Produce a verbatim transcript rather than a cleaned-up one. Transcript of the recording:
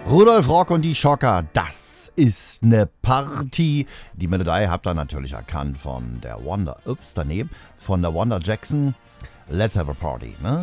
Rudolf Rock und die Schocker, das ist eine Party. Die Melodie habt ihr natürlich erkannt von der Wanda, ups, daneben, von der Wanda Jackson. Let's have a party, ne?